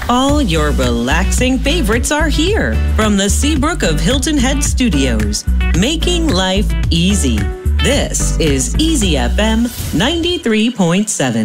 All your relaxing favorites are here from the Seabrook of Hilton Head Studios, making life easy. This is Easy FM 93.7.